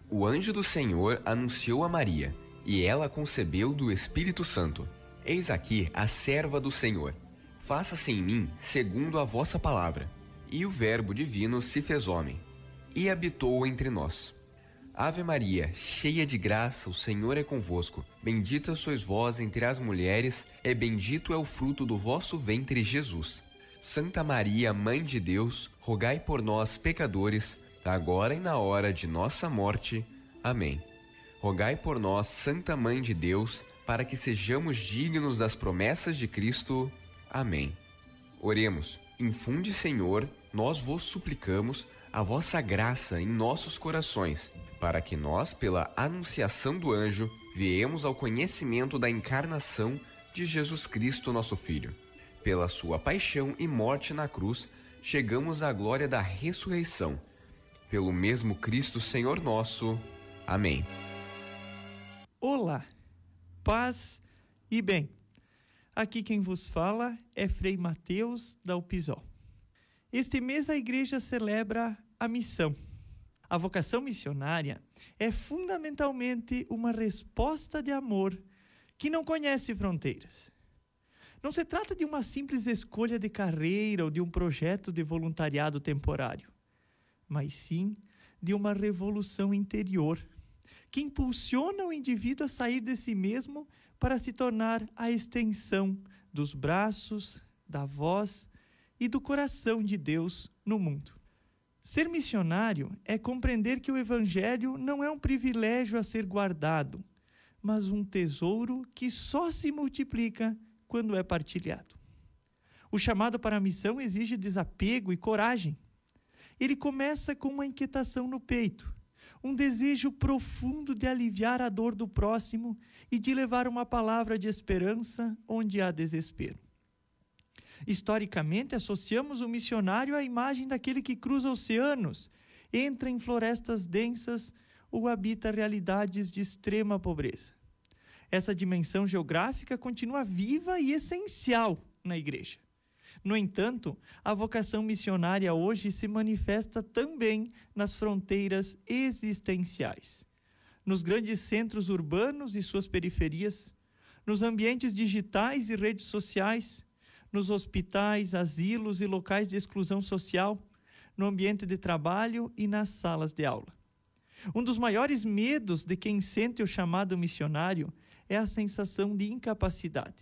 O anjo do Senhor anunciou a Maria, e ela concebeu do Espírito Santo. Eis aqui a serva do Senhor. Faça-se em mim segundo a vossa palavra. E o Verbo divino se fez homem, e habitou entre nós. Ave Maria, cheia de graça, o Senhor é convosco. Bendita sois vós entre as mulheres, e bendito é o fruto do vosso ventre, Jesus. Santa Maria, Mãe de Deus, rogai por nós, pecadores, agora e na hora de nossa morte. Amém. Rogai por nós, Santa Mãe de Deus, para que sejamos dignos das promessas de Cristo. Amém. Oremos. Infunde, Senhor, nós vos suplicamos, a vossa graça em nossos corações, para que nós, pela anunciação do anjo, viemos ao conhecimento da encarnação de Jesus Cristo, nosso Filho. Pela sua paixão e morte na cruz, chegamos à glória da ressurreição. Pelo mesmo Cristo, Senhor nosso. Amém. Olá, paz e bem. Aqui quem vos fala é Frei Mateus da UPISOL. Este mês a igreja celebra a missão. A vocação missionária é fundamentalmente uma resposta de amor que não conhece fronteiras. Não se trata de uma simples escolha de carreira ou de um projeto de voluntariado temporário, mas sim de uma revolução interior que impulsiona o indivíduo a sair de si mesmo para se tornar a extensão dos braços, da voz e do coração de Deus no mundo. Ser missionário é compreender que o Evangelho não é um privilégio a ser guardado, mas um tesouro que só se multiplica quando é partilhado. O chamado para a missão exige desapego e coragem. Ele começa com uma inquietação no peito, um desejo profundo de aliviar a dor do próximo e de levar uma palavra de esperança onde há desespero. Historicamente, associamos o missionário à imagem daquele que cruza oceanos, entra em florestas densas ou habita realidades de extrema pobreza. Essa dimensão geográfica continua viva e essencial na igreja. No entanto, a vocação missionária hoje se manifesta também nas fronteiras existenciais, nos grandes centros urbanos e suas periferias, nos ambientes digitais e redes sociais, nos hospitais, asilos e locais de exclusão social, no ambiente de trabalho e nas salas de aula. Um dos maiores medos de quem sente o chamado missionário é a sensação de incapacidade.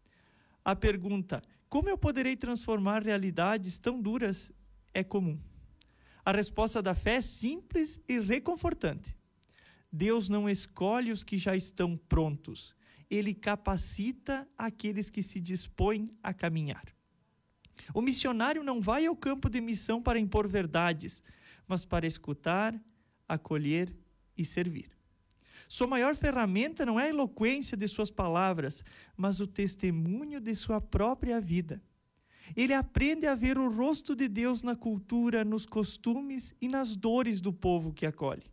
A pergunta, como eu poderei transformar realidades tão duras, é comum. A resposta da fé é simples e reconfortante. Deus não escolhe os que já estão prontos. Ele capacita aqueles que se dispõem a caminhar. O missionário não vai ao campo de missão para impor verdades, mas para escutar, acolher e servir. Sua maior ferramenta não é a eloquência de suas palavras, mas o testemunho de sua própria vida. Ele aprende a ver o rosto de Deus na cultura, nos costumes e nas dores do povo que acolhe.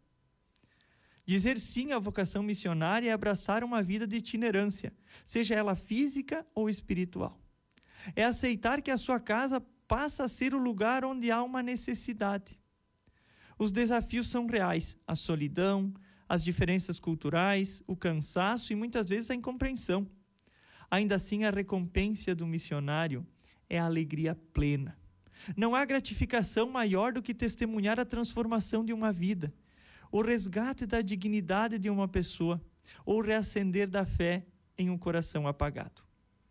Dizer sim à vocação missionária é abraçar uma vida de itinerância, seja ela física ou espiritual. É aceitar que a sua casa passa a ser o lugar onde há uma necessidade. Os desafios são reais, a solidão, as diferenças culturais, o cansaço e muitas vezes a incompreensão. Ainda assim, a recompensa do missionário é a alegria plena. Não há gratificação maior do que testemunhar a transformação de uma vida, o resgate da dignidade de uma pessoa ou o reacender da fé em um coração apagado.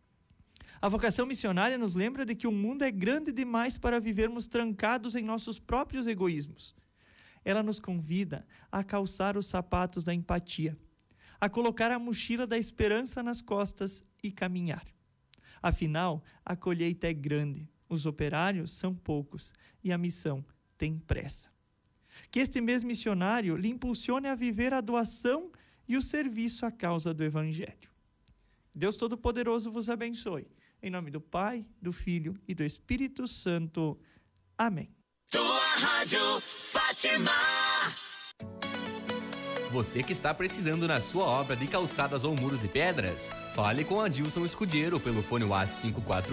A vocação missionária nos lembra de que o mundo é grande demais para vivermos trancados em nossos próprios egoísmos. Ela nos convida a calçar os sapatos da empatia, a colocar a mochila da esperança nas costas e caminhar. Afinal, a colheita é grande, os operários são poucos e a missão tem pressa. Que este mês missionário lhe impulsione a viver a doação e o serviço à causa do Evangelho. Deus Todo-Poderoso vos abençoe. Em nome do Pai, do Filho e do Espírito Santo. Amém. Tua Rádio Fátima. Você que está precisando na sua obra de calçadas ou muros de pedras, fale com Adilson Escudeiro pelo fone WhatsApp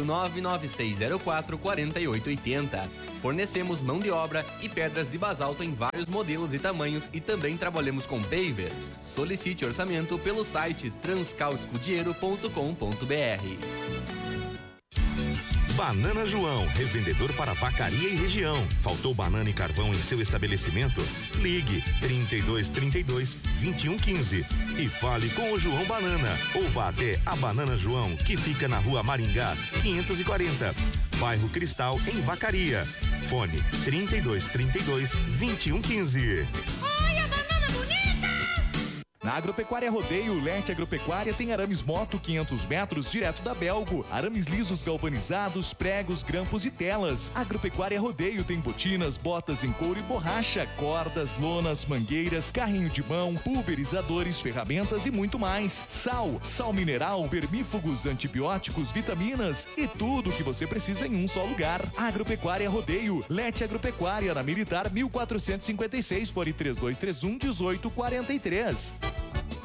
549-9604-4880. Fornecemos mão de obra e pedras de basalto em vários modelos e tamanhos e também trabalhamos com pavers. Solicite orçamento pelo site transcalescudiero.com.br. Banana João, revendedor para vacaria e região. Faltou banana e carvão em seu estabelecimento? Ligue 3232-2115 e fale com o João Banana. Ou vá até a Banana João, que fica na rua Maringá, 540, bairro Cristal, em Vacaria. Fone 3232-2115. Na Agropecuária Rodeio, Lete Agropecuária tem arames moto 500 metros direto da Belgo, arames lisos galvanizados, pregos, grampos e telas. Agropecuária Rodeio tem botinas, botas em couro e borracha, cordas, lonas, mangueiras, carrinho de mão, pulverizadores, ferramentas e muito mais. Sal mineral, vermífugos, antibióticos, vitaminas e tudo o que você precisa em um só lugar. Agropecuária Rodeio, Lete Agropecuária, na Militar 1456, fone 3231-1843.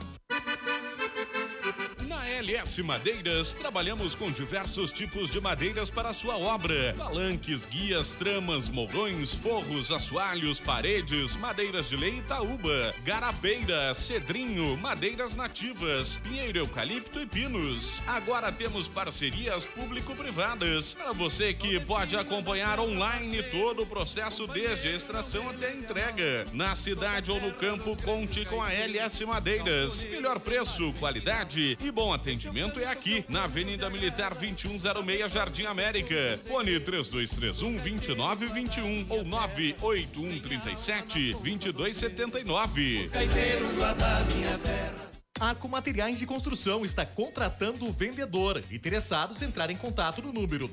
LS Madeiras, trabalhamos com diversos tipos de madeiras para a sua obra: palanques, guias, tramas, mourões, forros, assoalhos, paredes, madeiras de lei Itaúba, garabeira, cedrinho, madeiras nativas, pinheiro, eucalipto e pinos. Agora temos parcerias público-privadas para você que pode acompanhar online todo o processo desde a extração até a entrega. Na cidade ou no campo, conte com a LS Madeiras. Melhor preço, qualidade e bom atendimento é aqui, na Avenida Militar 2106, Jardim América. Fone 3231-2921 ou 98137-2279. Arco Materiais de Construção está contratando o vendedor. Interessados, entrar em contato no número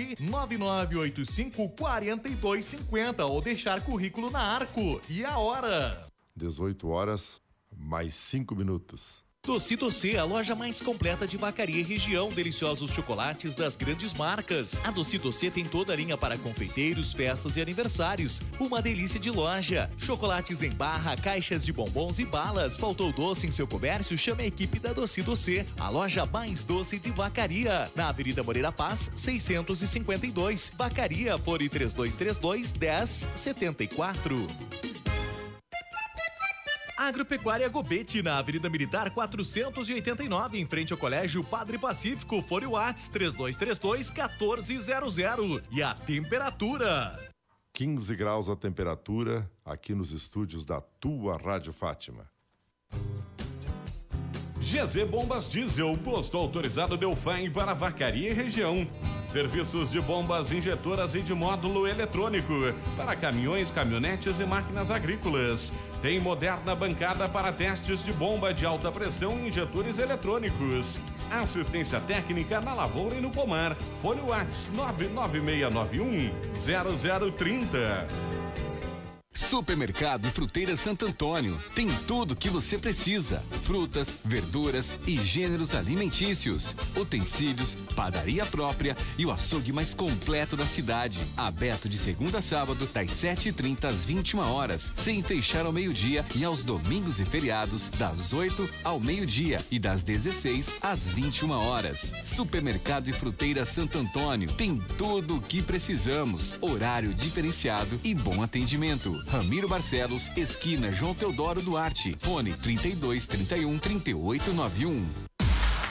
99985-4250 ou deixar currículo na Arco. E a hora? 18 horas, mais 5 minutos. Doce Doce, a loja mais completa de Vacaria e região. Deliciosos chocolates das grandes marcas. A Doce Doce tem toda a linha para confeiteiros, festas e aniversários. Uma delícia de loja. Chocolates em barra, caixas de bombons e balas. Faltou doce em seu comércio? Chame a equipe da Doce Doce, a loja mais doce de Vacaria. Na Avenida Moreira Paz, 652. Vacaria, fone 3232-1074. Agropecuária Gobete, na Avenida Militar 489, em frente ao Colégio Padre Pacífico. Fone WhatsApp 3232-1400. E a temperatura? 15 graus a temperatura aqui nos estúdios da tua Rádio Fátima. GZ Bombas Diesel, posto autorizado Delfim para Vacaria e região. Serviços de bombas injetoras e de módulo eletrônico para caminhões, caminhonetes e máquinas agrícolas. Tem moderna bancada para testes de bomba de alta pressão e injetores eletrônicos. Assistência técnica na lavoura e no pomar. Fone WhatsApp 99691-0030. Supermercado e Fruteira Santo Antônio tem tudo o que você precisa: frutas, verduras e gêneros alimentícios, utensílios, padaria própria e o açougue mais completo da cidade. Aberto de segunda a sábado, das 7h30 às 21h, sem fechar ao meio-dia, e aos domingos e feriados, das 8 ao meio-dia e das 16 às 21h. Supermercado e Fruteira Santo Antônio tem tudo o que precisamos: horário diferenciado e bom atendimento. Ramiro Barcelos, esquina João Teodoro Duarte. Fone 3231-3891.